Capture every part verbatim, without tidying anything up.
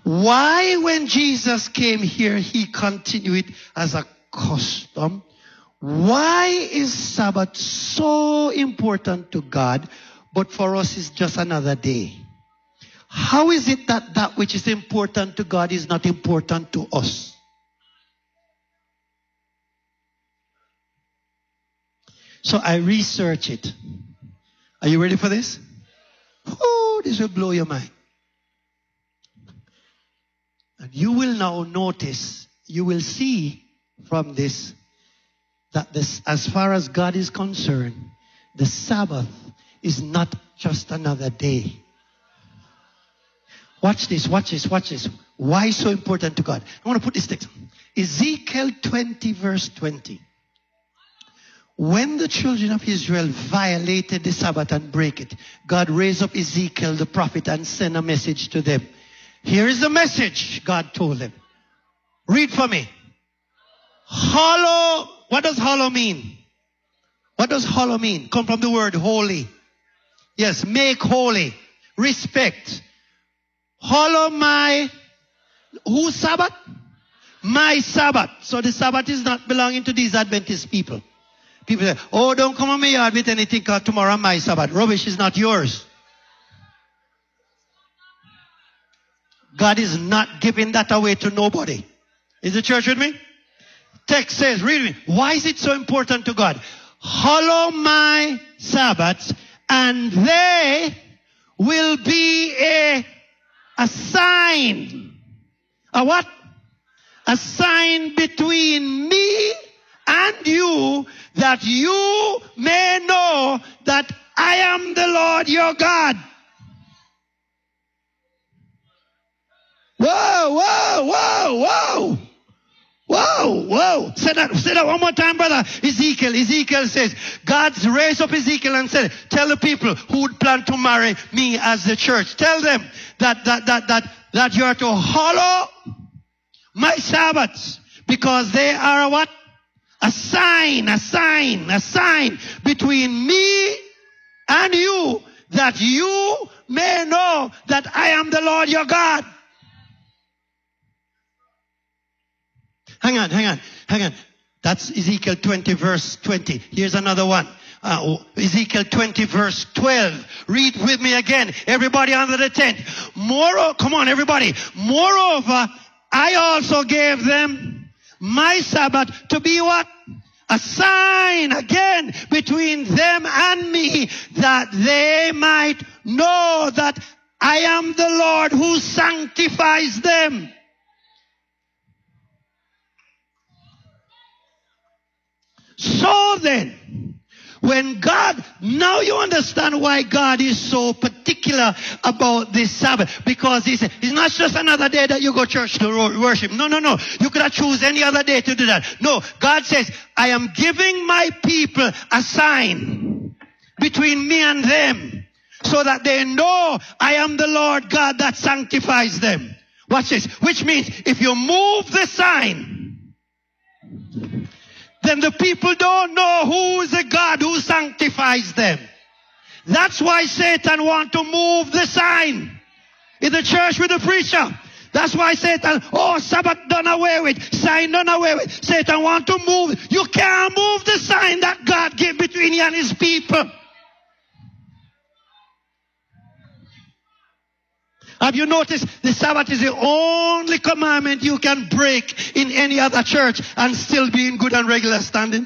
Why when Jesus came here, he continued it as a custom? Why is Sabbath so important to God, but for us it's just another day? How is it that that which is important to God is not important to us? So I research it. Are you ready for this? Oh, this will blow your mind. And you will now notice, you will see from this, that this, as far as God is concerned, the Sabbath is not just another day. Watch this, watch this, watch this. Why so important to God? I want to put this text. Ezekiel twenty verse twenty. When the children of Israel violated the Sabbath and break it, God raised up Ezekiel the prophet and sent a message to them. Here is the message God told them. Read for me. Hollow. What does hollow mean? What does hollow mean? Come from the word holy. Yes, make holy. Respect. Hollow my, whose Sabbath? My Sabbath. So the Sabbath is not belonging to these Adventist people. People say, oh, don't come on my yard with anything because tomorrow my Sabbath. Rubbish is not yours. God is not giving that away to nobody. Is the church with me? Text says, read me. Why is it so important to God? Hallow my Sabbaths, and they will be a, a sign. A what? A sign between me and you, that you may know that I am the Lord your God. Whoa, whoa, whoa, whoa. Whoa, whoa. Say that, say that one more time, brother. Ezekiel, Ezekiel says, God's raised up Ezekiel and said, tell the people who would plan to marry me as the church. Tell them that, that, that, that, that you are to hallow my Sabbaths, because they are a what? A sign, a sign, a sign between me and you, that you may know that I am the Lord your God. Hang on, hang on, hang on. That's Ezekiel twenty verse twenty. Here's another one. Uh, Ezekiel twenty verse twelve. Read with me again. Everybody under the tent. Moreover, come on everybody. Moreover, I also gave them my Sabbath to be what? A sign again between them and me, that they might know that I am the Lord who sanctifies them. So then, when God, now you understand why God is so particular about this Sabbath. Because he said, it's not just another day that you go to church to worship. No, no, no. You could have choose any other day to do that. No, God says, I am giving my people a sign between me and them, so that they know I am the Lord God that sanctifies them. Watch this. Which means, if you move the sign, then the people don't know who is the God who sanctifies them. That's why Satan wants to move the sign in the church with the preacher. That's why Satan, oh, Sabbath done away with, sign done away with. Satan wants to move. You can't move the sign that God gave between you and his people. Have you noticed the Sabbath is the only commandment you can break in any other church and still be in good and regular standing?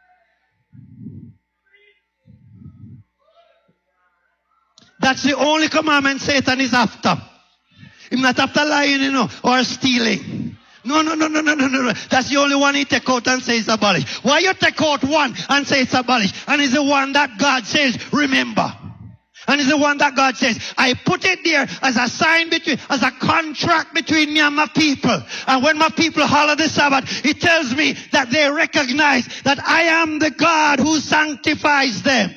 That's the only commandment Satan is after. He's not after lying, you know, or stealing. No, no, no, no, no, no, no. That's the only one he take out and say it's abolished. Why you take out one and say it's abolished? And it's the one that God says, remember. And it's the one that God says, I put it there as a sign between, as a contract between me and my people. And when my people hallow the Sabbath, it tells me that they recognize that I am the God who sanctifies them.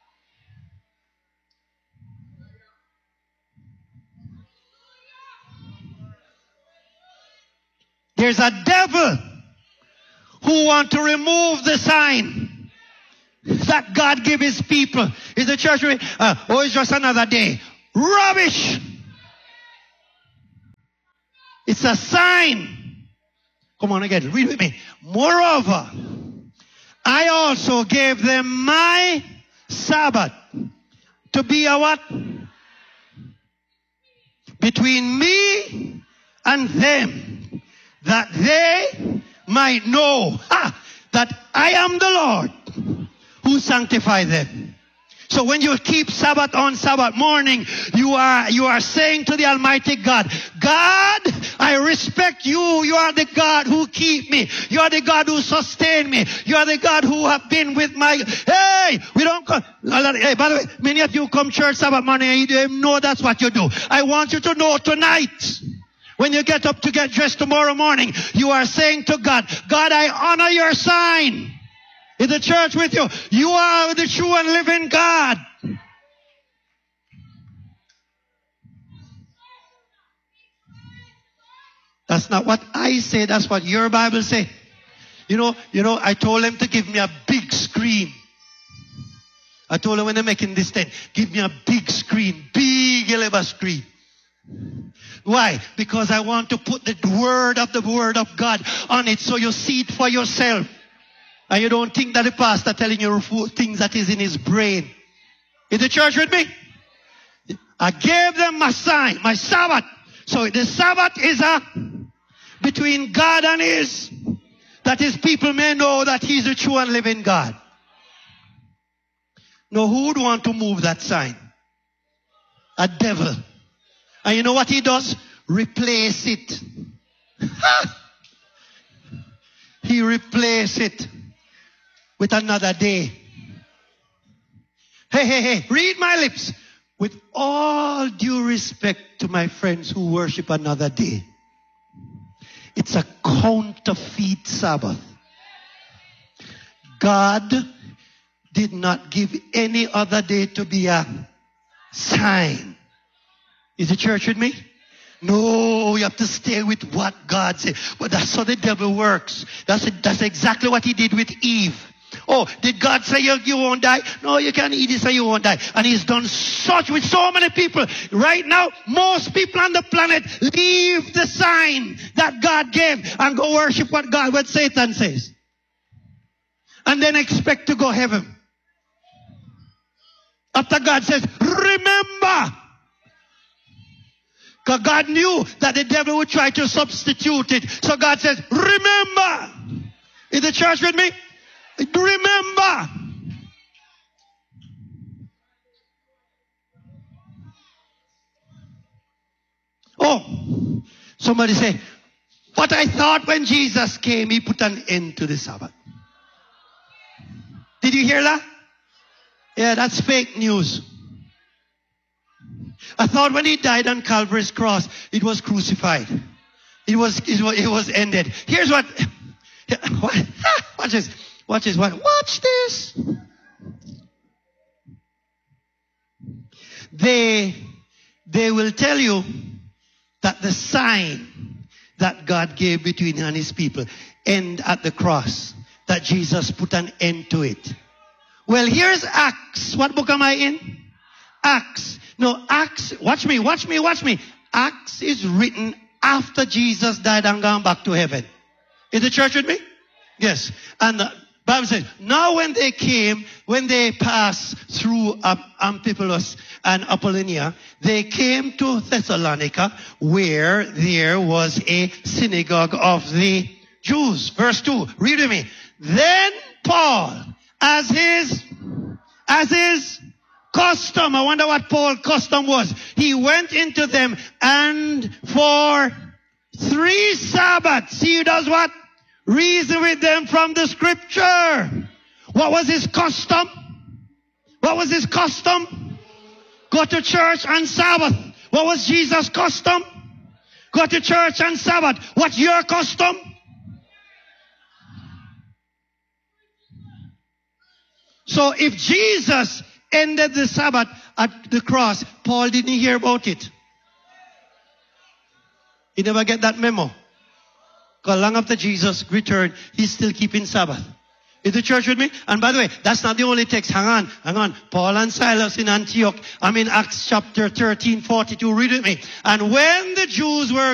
There's a devil who wants to remove the sign that God gave his people. Is the church, uh, oh, it's just another day. Rubbish. It's a sign. Come on again. Read with me. Moreover, I also gave them my Sabbath to be a what? Between me and them, that they might know ha, that I am the Lord who sanctify them. So when you keep Sabbath on Sabbath morning, you are, you are saying to the Almighty God, God, I respect you. You are the God who keep me. You are the God who sustain me. You are the God who have been with my, hey, we don't come, hey, by the way, many of you come church Sabbath morning and you don't know that's what you do. I want you to know tonight, when you get up to get dressed tomorrow morning, you are saying to God, God, I honor your sign. In the church with you, you are the true and living God. That's not what I say, that's what your Bible say. You know, you know, I told him to give me a big screen. I told him when they're making this tent, give me a big screen, big elevator screen. Why? Because I want to put the word of the word of God on it so you see it for yourself. And you don't think that the pastor telling you things that is in his brain. Is the church with me? I gave them my sign, my Sabbath. So the Sabbath is a between God and his, that his people may know that he's the true and living God. Now who would want to move that sign? A devil. And you know what he does? Replace it. He replace it with another day. Hey, hey, hey, read my lips. With all due respect to my friends who worship another day, it's a counterfeit Sabbath. God did not give any other day to be a sign. Is the church with me? No, you have to stay with what God said. But that's how the devil works. That's, that's exactly what he did with Eve. Oh, did God say you, you won't die? No, you can't eat this and you won't die. And he's done such with so many people. Right now, most people on the planet leave the sign that God gave and go worship what God, what Satan says. And then expect to go heaven. After God says, remember. Because God knew that the devil would try to substitute it. So God says, remember. Is the church with me? Remember. Oh, somebody say, but I thought when Jesus came, he put an end to the Sabbath. Did you hear that? Yeah, that's fake news. I thought when he died on Calvary's cross, it was crucified. It was, it was, it was ended. Here's what, what watch this. Watch this. Watch this. They, they will tell you that the sign that God gave between him and his people end at the cross. That Jesus put an end to it. Well, here's Acts. What book am I in? Acts. No, Acts. Watch me, watch me, watch me. Acts is written after Jesus died and gone back to heaven. Is the church with me? Yes. And the Bible says, now when they came, when they passed through um, Amphipolis and Apollonia, they came to Thessalonica, where there was a synagogue of the Jews. Verse two, read with me. Then Paul, as his, as his custom, I wonder what Paul's custom was. He went into them and for three Sabbaths, he does what? Reason with them from the scripture. What was his custom? What was his custom? Go to church on Sabbath. What was Jesus' custom? Go to church on Sabbath. What's your custom? So if Jesus ended the Sabbath at the cross, Paul didn't hear about it. He never get that memo. Because long after Jesus returned, he's still keeping Sabbath. Is the church with me? And by the way, that's not the only text. Hang on, hang on. Paul and Silas in Antioch. I'm in Acts chapter thirteen, forty-two. Read with me. And when the Jews were